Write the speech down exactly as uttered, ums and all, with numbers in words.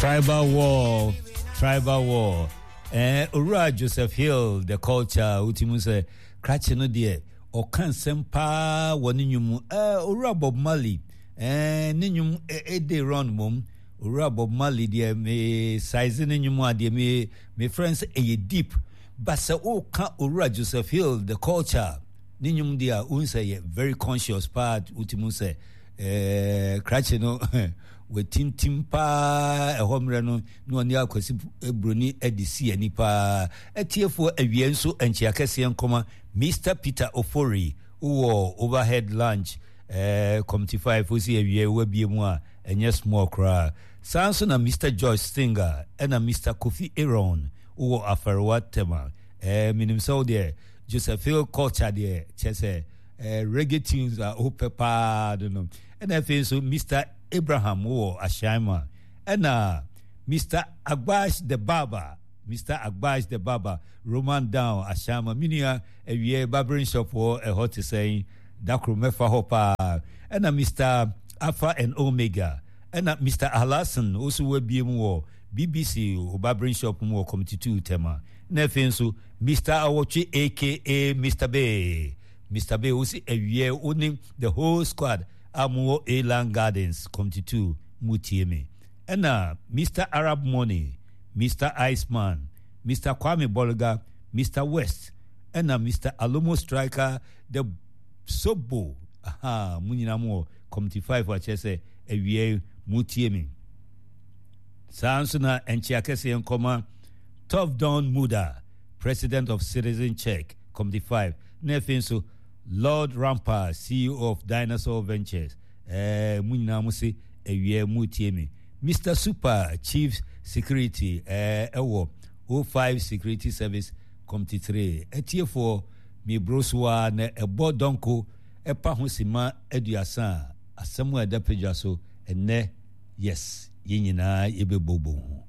Tribal war, tribal war. Eh, Ura Joseph Hill, the culture, Utimuse, Cratch no dear, or can sempa waninum, eh, Ura Bob Marley, eh, Ninum, eh, de run mum, Ura Bob Marley, dear, me, sizing in you, dear, me, me friends, a deep, but so, oh, can Ura Joseph Hill, the culture, Ninum, dear, unse, very conscious part, Utimuse, eh, Cratch no. We tim tim pa e homre no no ani akwasi ebroni edisi ani pa etiefo awie nso enchia kese nkoma Mister Peter Ofori wo overhead lunch eh committee five osi awie wa bie mu a enye small cra sanso na Mister George Stinger and Mister Kofi Aaron wo afarwa tema eh minim so there Josephine culture there chese eh reggae tunes are opepa don't know and I feel so Mister Abraham wo Ashima and uh, Mister Agbash the Barber Mister Agbash the Barber Roman down Ashama minia a year barbering shop or a hot saying Dakro Mefa Hopa and uh, Mister Alpha and Omega and uh, Mister Alasan also will be more B B C or barbering shop more committee two tema Nefensu Mister Awochi aka Mister Bay Mister Bay also a year owning the whole squad Amuo Elan Gardens committee two Mutieme and uh, Mister Arab Money Mister Iceman Mister Kwame Bolga Mister West and uh, Mister Alomo Striker the Sobo aha munyinamo committee five wachese ewie Mutieme Sansuna enchiakese enkoma Tough Don Muda President of Citizen Check committee five Nefenso Lord Rampa, C E O of Dinosaur Ventures, eh, Munina Musi, a year Mutiemi. Mister Super, Chief Security, eh, Ewo, O five Security Service, Committee three. Etie for mi broswa ne ebo donko, e pa hosima eduasa, asamu edapejaso, ene, yes, yinyina yebe bobo.